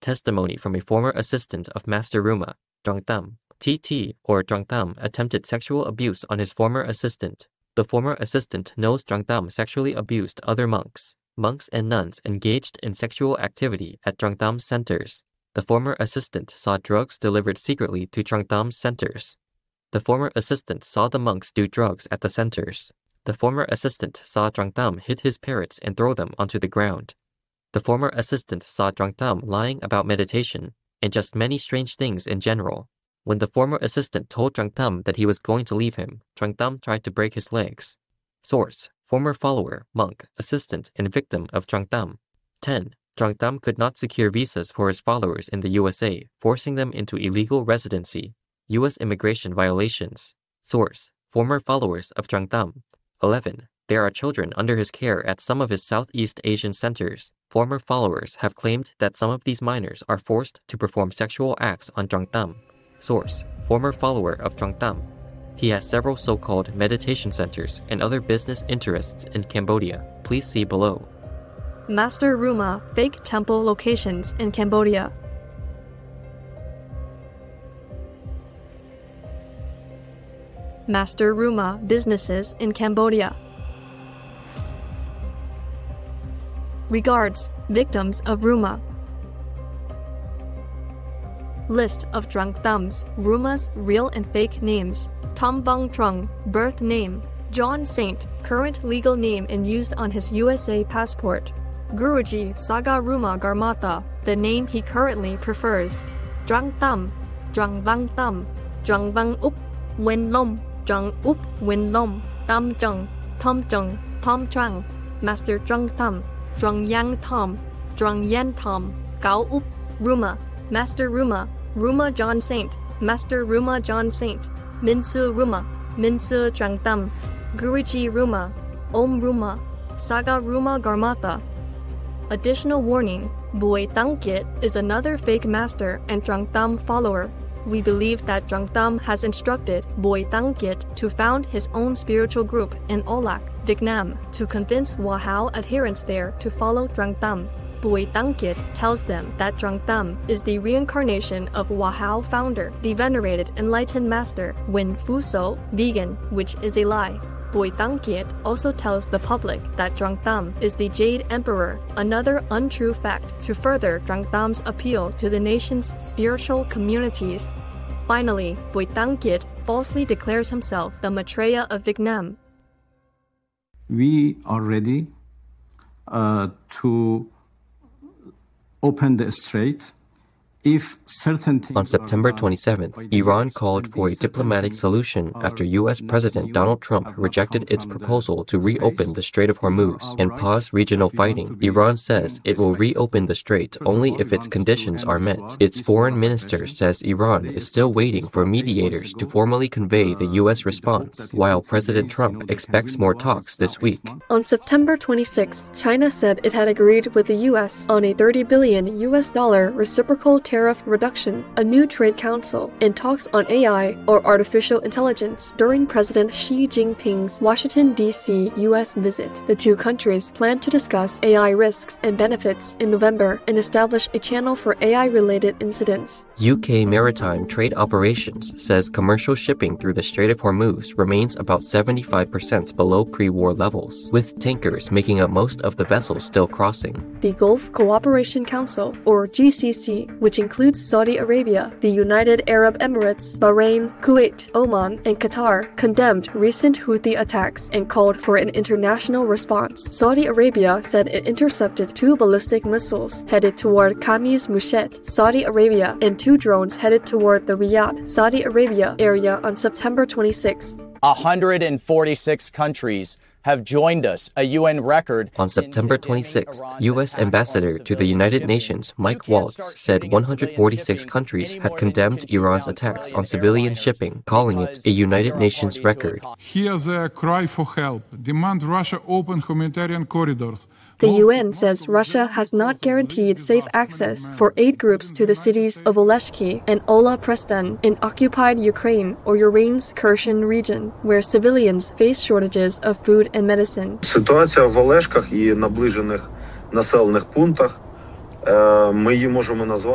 testimony from a former assistant of Master Ruma, Zhang Tam. TT, or Zhang Tam, attempted sexual abuse on his former assistant. The former assistant knows Zhang Tam sexually abused other monks. Monks and nuns engaged in sexual activity at Zhang Tam's centers. The former assistant saw drugs delivered secretly to Zhang Tam's centers. The former assistant saw the monks do drugs at the centers. The former assistant saw Zhang Tam hit his parrots and throw them onto the ground. The former assistant saw Zhang Tam lying about meditation and just many strange things in general. When the former assistant told Zhang Tam that he was going to leave him, Zhang Tam tried to break his legs. Source: former follower, monk, assistant, and victim of Zhang Tam. 10. Zhang Tam could not secure visas for his followers in the USA, forcing them into illegal residency. U.S. immigration violations. Source: former followers of Zhang Tam. 11. There are children under his care at some of his Southeast Asian centers. Former followers have claimed that some of these minors are forced to perform sexual acts on Zhang Tam. Source: former follower of Zhang Tam. He has several so-called meditation centers and other business interests in Cambodia. Please see below. Master Ruma fake temple locations in Cambodia. Master Ruma businesses in Cambodia. Regards, victims of Ruma. List of Zhang Tam's, Ruma's real and fake names. Tom Bung Trung, birth name. John Saint, current legal name and used on his USA passport. Guruji Saga Ruma Garmatha, the name he currently prefers. Zhang Tam, Zhang Vang Tam, Zhang Vang Up, Wen Lom, Zhang Up, Wen Lom, Tam Chung, Tom Chung, Tom Trang, Master Zhang Tam, Zhang Yang Tom, Zhang Yan Tom, Gao Up, Ruma, Master Ruma, Ruma John Saint, Master Ruma John Saint, Minsu Ruma, Minsu Zhang Tam, Guruji Ruma, Om Ruma, Saga Ruma Garmatha. Additional warning, Boi Tangkit is another fake master and Zhang Tam follower. We believe that Zhang Tam has instructed Boi Tangkit to found his own spiritual group in Olac, Vietnam, to convince Wahao adherents there to follow Zhang Tam. Boi Tangkit tells them that Zhang Tam is the reincarnation of Wahao founder, the venerated enlightened master Wen Fuso, vegan, which is a lie. Boi Tangkit also tells the public that Zhang Tam is the Jade Emperor, another untrue fact to further Zhang Tam's appeal to the nation's spiritual communities. Finally, Boi Tangkit falsely declares himself the Maitreya of Vietnam. We are ready to open the strait if certain things. On September 27th, Iran called for a diplomatic solution after U.S. President Donald Trump rejected its proposal to reopen the Strait of Hormuz and pause regional fighting. Iran says it will reopen the strait only if its conditions are met. Its foreign minister says Iran is still waiting for mediators to formally convey the U.S. response, while President Trump expects more talks this week. On September 26th, China said it had agreed with the U.S. on a $30 billion reciprocal tariff reduction, a new trade council, and talks on AI or artificial intelligence during President Xi Jinping's Washington, D.C. U.S. visit. The two countries plan to discuss AI risks and benefits in November and establish a channel for AI-related incidents. UK Maritime Trade Operations says commercial shipping through the Strait of Hormuz remains about 75% below pre-war levels, with tankers making up most of the vessels still crossing. The Gulf Cooperation Council, or GCC, which includes Saudi Arabia, the United Arab Emirates, Bahrain, Kuwait, Oman, and Qatar, condemned recent Houthi attacks and called for an international response. Saudi Arabia said it intercepted 2 ballistic missiles headed toward Khamis Mushet, Saudi Arabia, and 2 drones headed toward the Riyadh, Saudi Arabia area on September 26. 146 countries have joined us, a UN record. On September 26th, U.S. Ambassador to the United Nations Mike Waltz said 146 countries had condemned Iran's attacks on civilian shipping, calling it a United Nations record. Hear their cry for help. Demand Russia open humanitarian corridors. The UN says Russia has not guaranteed safe access for aid groups to the cities of Oleshki and Ola Preston in occupied Ukraine or Urane's Kherson region, where civilians face shortages of food and medicine. Ситуація в Олешках і наближених населених пунктах ми її можемо назвати